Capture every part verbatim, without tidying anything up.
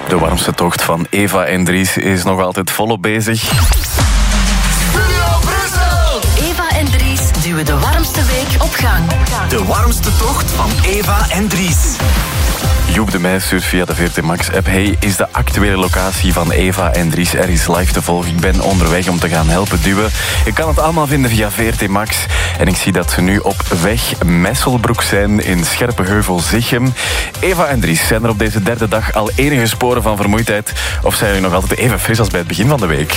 De warmste tocht van Eva en Dries is nog altijd volop bezig. Eva en Dries duwen de warmste week op gang. De warmste tocht van Eva en Dries. Joep de Meij stuurt via de V R T Max-app. Hey, is de actuele locatie van Eva en Dries ergens live te volgen? Ik ben onderweg om te gaan helpen duwen. Je kan het allemaal vinden via V R T Max. En ik zie dat ze nu op weg Messelbroek zijn in Scherpenheuvel-Zichem. Eva en Dries, zijn er op deze derde dag al enige sporen van vermoeidheid? Of zijn jullie nog altijd even fris als bij het begin van de week?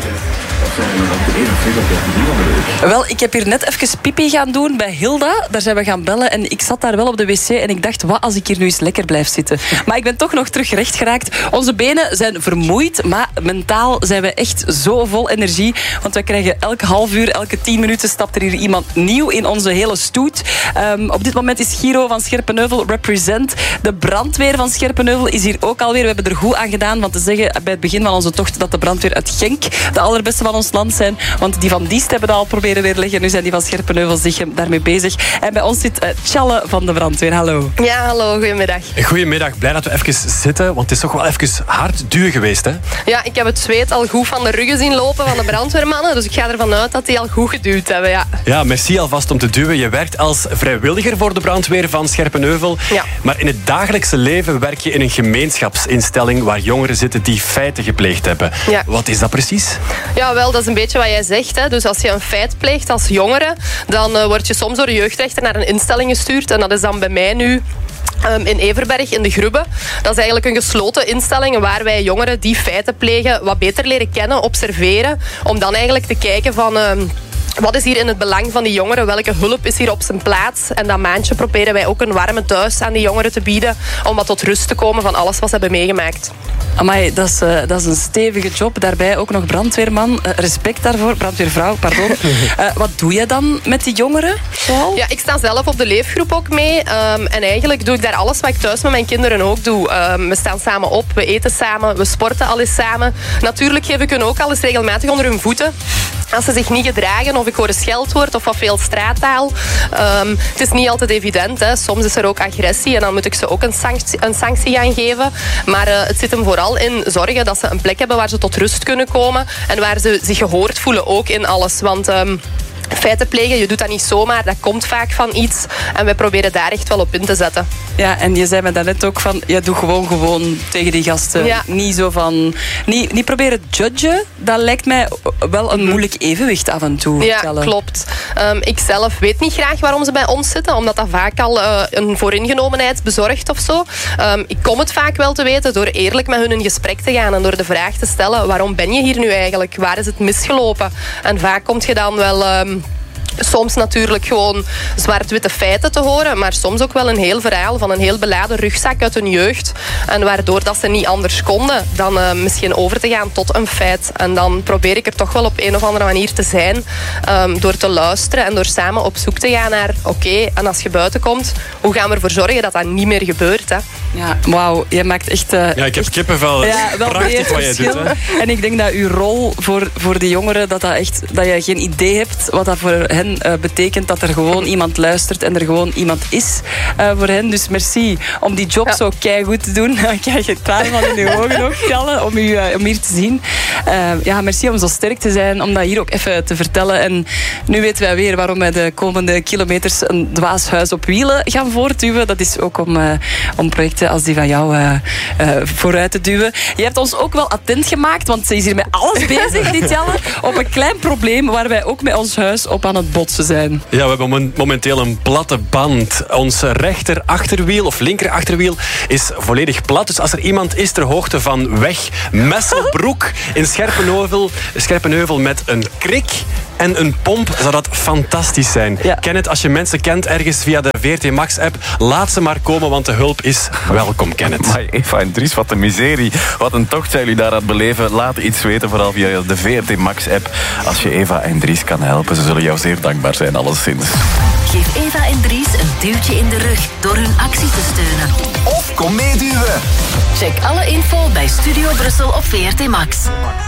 Wel, ik heb hier net even pipi gaan doen bij Hilda. Daar zijn we gaan bellen en ik zat daar wel op de wc en ik dacht, wat als ik hier nu eens lekker blijf zitten? Maar ik ben toch nog terug recht geraakt. Onze benen zijn vermoeid, maar mentaal zijn we echt zo vol energie. Want wij krijgen elke half uur, elke tien minuten stapt er hier iemand nieuw in onze hele stoet. Um, op dit moment is Giro van Scherpenheuvel represent. De brandweer van Scherpenheuvel is hier ook alweer. We hebben er goed aan gedaan van te zeggen bij het begin van onze tocht dat de brandweer uit Genk de allerbeste van ons land zijn. Want die van Diest hebben dat al proberen weerleggen. Nu zijn die van Scherpenheuvel zich daarmee bezig. En bij ons zit uh, Tjalle van de brandweer. Hallo. Ja, hallo. Goedemiddag. Goedemiddag. Blij dat we even zitten, want het is toch wel even hard duwen geweest, hè? Ja, ik heb het zweet al goed van de ruggen zien lopen van de brandweermannen. Dus ik ga ervan uit dat die al goed geduwd hebben, ja. Ja, merci alvast om te duwen. Je werkt als vrijwilliger voor de brandweer van Scherpenheuvel. Ja. Maar in het dagelijkse leven werk je in een gemeenschapsinstelling waar jongeren zitten die feiten gepleegd hebben. Ja. Wat is dat precies? Ja, wel, dat is een beetje wat jij zegt. Hè. Dus als je een feit pleegt als jongere, dan uh, word je soms door de jeugdrechter naar een instelling gestuurd. En dat is dan bij mij nu Um, in Everberg, in de Grubbe. Dat is eigenlijk een gesloten instelling waar wij jongeren die feiten plegen wat beter leren kennen, observeren. Om dan eigenlijk te kijken van... Um, Wat is hier in het belang van die jongeren? Welke hulp is hier op zijn plaats? En dat maandje proberen wij ook een warme thuis aan die jongeren te bieden. Om wat tot rust te komen van alles wat ze hebben meegemaakt. Amai, dat is, uh, dat is een stevige job. Daarbij ook nog brandweerman. Uh, respect daarvoor. Brandweervrouw, pardon. Uh, wat doe je dan met die jongeren? Paul? Ja, ik sta zelf op de leefgroep ook mee. Um, en eigenlijk doe ik daar alles wat ik thuis met mijn kinderen ook doe. Um, we staan samen op, we eten samen, we sporten al eens samen. Natuurlijk geef ik hun ook al eens regelmatig onder hun voeten. Als ze zich niet gedragen of ik hoor een scheldwoord of wat veel straattaal. Um, het is niet altijd evident. Hè. Soms is er ook agressie en dan moet ik ze ook een sanctie, een sanctie gaan geven. Maar uh, het zit hem vooral in zorgen dat ze een plek hebben waar ze tot rust kunnen komen. En waar ze zich gehoord voelen ook in alles. Want... Um, feiten plegen, je doet dat niet zomaar, dat komt vaak van iets. En wij proberen daar echt wel op in te zetten. Ja, en je zei me daarnet ook van, je doet gewoon gewoon tegen die gasten. Ja. Niet zo van, niet, niet proberen judgen, dat lijkt mij wel een moeilijk evenwicht af en toe. Ja, Tellen. klopt. Um, ik zelf weet niet graag waarom ze bij ons zitten, omdat dat vaak al uh, een vooringenomenheid bezorgt of zo. Um, ik kom het vaak wel te weten door eerlijk met hun in gesprek te gaan en door de vraag te stellen, waarom ben je hier nu eigenlijk? Waar is het misgelopen? En vaak kom je dan wel... Um, Soms natuurlijk gewoon zwart-witte feiten te horen, maar soms ook wel een heel verhaal van een heel beladen rugzak uit hun jeugd. En waardoor dat ze niet anders konden dan uh, misschien over te gaan tot een feit. En dan probeer ik er toch wel op een of andere manier te zijn, um, door te luisteren en door samen op zoek te gaan naar, oké, okay, en als je buiten komt, hoe gaan we ervoor zorgen dat dat niet meer gebeurt? Hè? Ja, wauw, jij maakt echt... Uh, ja, ik heb echt, kippenvel. Ja, wel prachtig wat jij doet. Hè? En ik denk dat uw rol voor, voor de jongeren, dat, dat, echt, dat je geen idee hebt wat dat voor hen uh, betekent, dat er gewoon iemand luistert en er gewoon iemand is uh, voor hen. Dus merci om die job ja. zo keigoed te doen. Ik krijg je tranen van in uw ogen ook, Tjalle, om, u, uh, om hier te zien. Uh, ja, merci om zo sterk te zijn, om dat hier ook even te vertellen. En nu weten wij weer waarom wij de komende kilometers een dwaashuis op wielen gaan voortduwen. Dat is ook om, uh, om projecten als die van jou uh, uh, vooruit te duwen. Je hebt ons ook wel attent gemaakt, want ze is hier met alles bezig, die Tjalle, op een klein probleem waar wij ook met ons huis op aan het botsen zijn. Ja, we hebben momenteel een platte band. Ons rechter achterwiel of linker achterwiel is volledig plat. Dus als er iemand is ter hoogte van weg Messelbroek in Scherpenheuvel, Scherpenheuvel met een krik en een pomp, zou dat fantastisch zijn. Ja. Kenneth, als je mensen kent ergens via de V R T Max-app, laat ze maar komen, want de hulp is welkom, Kenneth. Maar Eva en Dries, wat een miserie. Wat een tocht zijn jullie daar aan het beleven. Laat iets weten, vooral via de V R T Max-app. Als je Eva en Dries kan helpen, ze zullen jou zeer dankbaar zijn, alleszins. Geef Eva en Dries een duwtje in de rug door hun actie te steunen. Of kom meeduwen. Check alle info bij Studio Brussel op V R T Max.